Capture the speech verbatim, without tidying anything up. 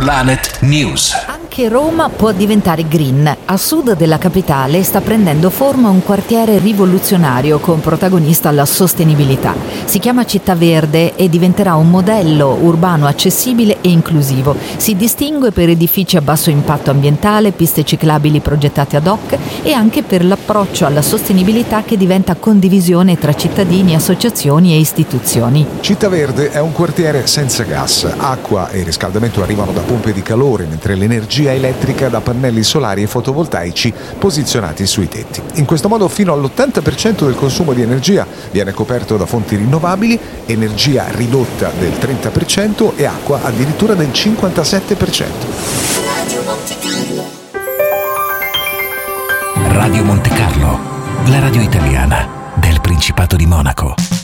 Planet News. Anche Roma può diventare green. A sud della capitale sta prendendo forma un quartiere rivoluzionario con protagonista la sostenibilità. Si chiama Città Verde e diventerà un modello urbano accessibile e inclusivo. Si distingue per edifici a basso impatto ambientale, piste ciclabili progettate ad hoc e anche per l'approccio alla sostenibilità che diventa condivisione tra cittadini, associazioni e istituzioni. Città Verde è un quartiere senza gas. Acqua e riscaldamento arrivano da pompe di calore, mentre l'energia elettrica da pannelli solari e fotovoltaici posizionati sui tetti. In questo modo fino all'ottanta per cento del consumo di energia viene coperto da fonti rinnovabili, energia ridotta del trenta per cento e acqua addirittura del cinquantasette per cento. Radio Monte Carlo, la radio italiana del Principato di Monaco.